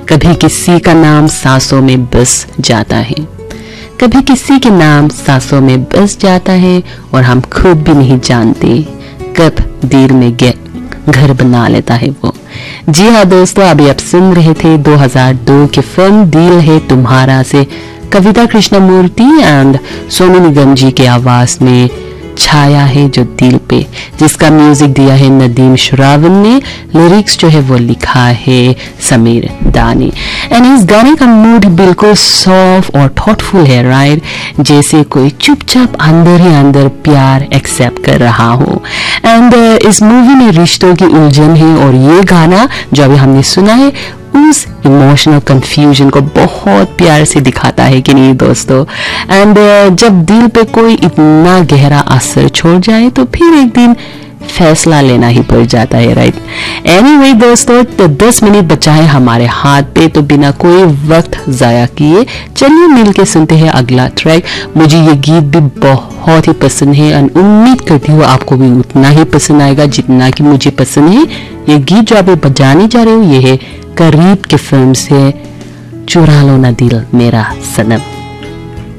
कभी किसी का नाम सांसों में बस जाता है, कभी किसी के नाम सांसों में बस जाता है और हम खुद भी नहीं जानते कब दिल में घर बना लेता है वो। जी हाँ दोस्तों, अभी आप सुन रहे थे 2002 की फिल्म दिल है तुम्हारा से कविता कृष्णमूर्ति एंड सोनू निगम जी के आवाज में छाया है जो दिल पे, जिसका म्यूजिक दिया है नदीम श्रावण ने, लिरिक्स जो है वो लिखा है समीर दानी। एंड इस गाने का मूड बिल्कुल सॉफ्ट और थॉटफुल है, राइट, जैसे कोई चुपचाप अंदर ही अंदर प्यार एक्सेप्ट कर रहा हो। एंड इस मूवी में रिश्तों की उलझन है और ये गाना जो अभी हमने सुना है उस इमोशनल कंफ्यूजन को बहुत प्यार से दिखाता है कि नहीं दोस्तों। एंड जब दिल पे कोई इतना गहरा असर छोड़ जाए तो फिर एक दिन फैसला लेना ही पड़ जाता है, राइट। एनीवे दोस्तों, तो 10 मिनट बचा है हमारे हाथ पे, तो बिना कोई वक्त जाया किए चलिए मिलके सुनते हैं अगला ट्रैक। मुझे ये गीत भी बहुत ही पसंद है और उम्मीद करती हूँ आपको भी उतना ही पसंद आएगा जितना कि मुझे पसंद है। ये गीत जो आप बजाने जा रहे हो ये है करीब के फिल्म से चुरा लो ना दिल मेरा सनम।